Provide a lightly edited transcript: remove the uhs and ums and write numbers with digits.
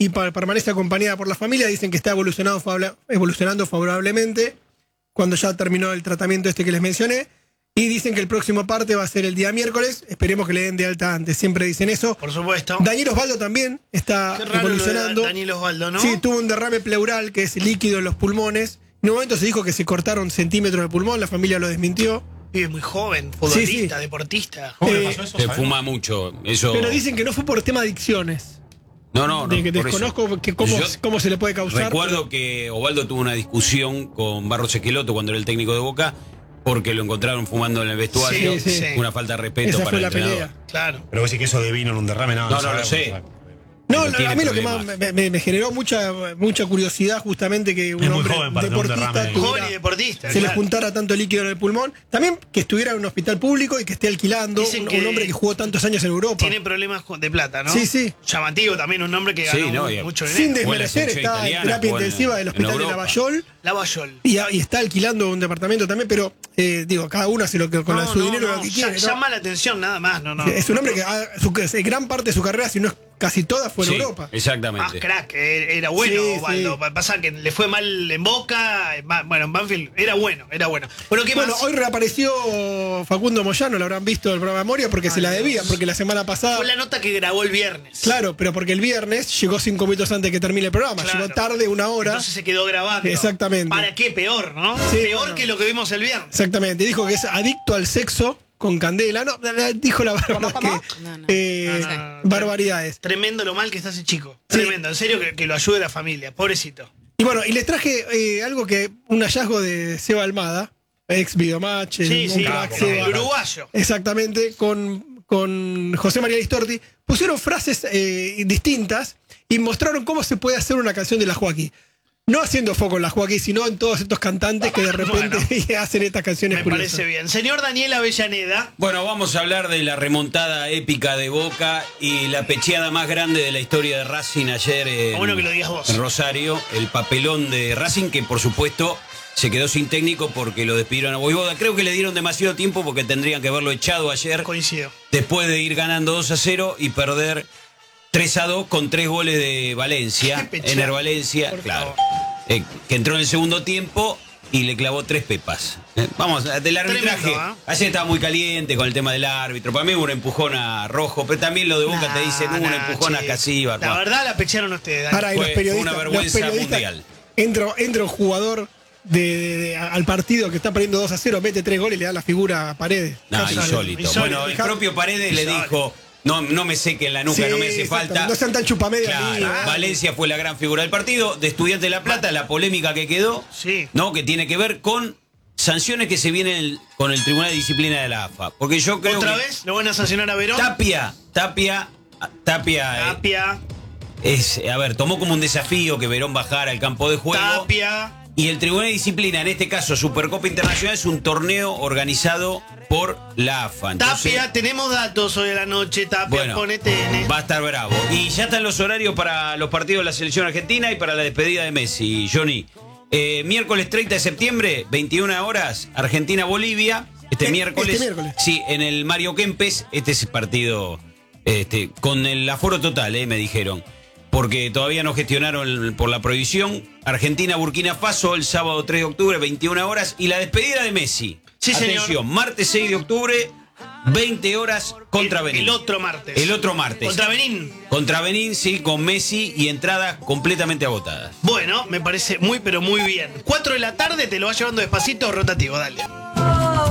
y permanece acompañada por la familia. Dicen que está evolucionando favorablemente cuando ya terminó el tratamiento este que les mencioné. Y dicen que el próximo parte va a ser el día miércoles. Esperemos que le den de alta antes. Siempre dicen eso. Por supuesto. Daniel Osvaldo también está Qué raro evolucionando. lo de Daniel Osvaldo, ¿no? Sí, tuvo un derrame pleural, que es líquido en los pulmones. En un momento se dijo que se cortaron centímetros de pulmón. La familia lo desmintió. Vive muy joven, futbolista, Sí. deportista. ¿Cómo le pasó eso? Se ¿sabés? fuma mucho. Eso. Pero dicen que no fue por tema de adicciones. No, De que por eso. desconozco que cómo se le puede causar. Recuerdo que Osvaldo tuvo una discusión con Barros Esqueloto cuando era el técnico de Boca, porque lo encontraron fumando en el vestuario. Sí, sí. Una falta de respeto Esa para fue el la entrenador. pelea. Claro. Pero vos decís que eso devino en un derrame, No, no lo sabemos, sé. o sea, No, No tiene a mí lo que más problemas. me generó mucha curiosidad justamente que un Es muy hombre joven para tener un deportista derrame. tuviera- Joven y deportista. se le claro. juntara tanto líquido en el pulmón. También que estuviera en un hospital público y que esté alquilando. Dicen Un que hombre que jugó tantos años en Europa. Tiene problemas de plata, ¿no? Sí, sí. Llamativo también, un hombre que Sí, ganó no, y- mucho Sin dinero. Fue la desmerecer, selección está en italiana, terapia jugó en- intensiva del en hospital de Europa. Lavallol Lavallol. y está alquilando un departamento también, pero digo, cada uno hace lo que con su dinero lo que quiere. ¿no? Llama la atención nada más, no. Es un hombre que gran parte de su carrera, si no es casi toda, fue en Sí, Europa. Más exactamente. crack, era bueno, Sí, Osvaldo. sí. Pasa que le fue mal en Boca, bueno, en Banfield era bueno. Bueno, ¿qué Bueno, más? hoy reapareció Facundo Moyano, lo habrán visto del programa Moria, porque se la debían, porque la semana pasada. Fue la nota que grabó el viernes. Claro, pero porque el viernes llegó 5 minutos antes que termine el programa. Claro. Llegó tarde, 1 hora. Entonces se quedó grabando. Exactamente. ¿Para qué? Peor, ¿no? Sí, Peor bueno. que lo que vimos el viernes. Exactamente. Dijo que es adicto al sexo con Candela. No, dijo la verdad ¿Cómo? que. No. Barbaridades. Tremendo lo mal que está ese chico. Sí. Tremendo. En serio, que lo ayude la familia. Pobrecito. Y bueno, y les traje algo un hallazgo de Seba Almada, ex Videomatch, Sí, un sí. crack, El Seba. uruguayo. Exactamente, con José María Listorti, pusieron frases distintas y mostraron cómo se puede hacer una canción de la Joaquí. No haciendo foco en la Joaquí, sino en todos estos cantantes que de repente hacen estas canciones Me curiosas. parece bien. Señor Daniel Avellaneda. Bueno, vamos a hablar de la remontada épica de Boca y la pecheada más grande de la historia de Racing ayer Bueno que lo digas vos. en Rosario. El papelón de Racing, que por supuesto se quedó sin técnico porque lo despidieron a Voivoda. Creo que le dieron demasiado tiempo porque tendrían que haberlo echado ayer, Coincido. después de ir ganando 2-0 y perder 3-2 con 3 goles de Valencia. Qué pecheada, Ener Valencia, por claro. favor. Que entró en el segundo tiempo y le clavó 3 pepas. Vamos, del arbitraje. Tremendo, ¿eh? Ayer estaba muy caliente con el tema del árbitro. Para mí hubo un empujón a Rojo, pero también lo de Boca te dicen hubo un empujón a che. Casíbar. La verdad la pechearon ustedes, Dani. Ahora, y Fue- los fue periodistas, una vergüenza los periodistas, mundial. entra un jugador al partido que está perdiendo 2-0, mete 3 goles y le da la figura a Paredes. No, Casi- insólito. Bueno, el propio Paredes le dijo, no me seque en la nuca, Sí, no me hace exacto. falta. No sean tan chupamedias. Claro, amigos. Valencia fue la gran figura del partido. De Estudiantes de La Plata, la polémica que quedó, Sí. ¿no? Que tiene que ver con sanciones que se vienen con el Tribunal de Disciplina de la AFA. Porque yo creo ¿Otra que vez? ¿Lo van a sancionar a Verón? Tapia Tapia. tomó como un desafío que Verón bajara al campo de juego. Tapia. Y el Tribunal de Disciplina, en este caso Supercopa Internacional, es un torneo organizado por la AFA. Entonces, Tapia, tenemos datos hoy de la noche. Tapia, bueno, ponete N. va a estar bravo. Y ya están los horarios para los partidos de la selección argentina y para la despedida de Messi, Johnny. Miércoles 30 de septiembre, 21 horas, Argentina-Bolivia. Este miércoles. Sí, en el Mario Kempes. Este es el partido con el aforo total, me dijeron. Porque todavía no gestionaron por la prohibición. Argentina-Burkina Faso el sábado 3 de octubre, 21 horas. Y la despedida de Messi. Sí, señor. Atención, martes 6 de octubre, 20 horas contra Benín. El otro martes. El otro martes. Contra Benín. Contra Benín, sí, con Messi y entradas completamente agotadas. Bueno, me parece muy, pero muy bien. 4 de la tarde te lo va llevando despacito rotativo, dale.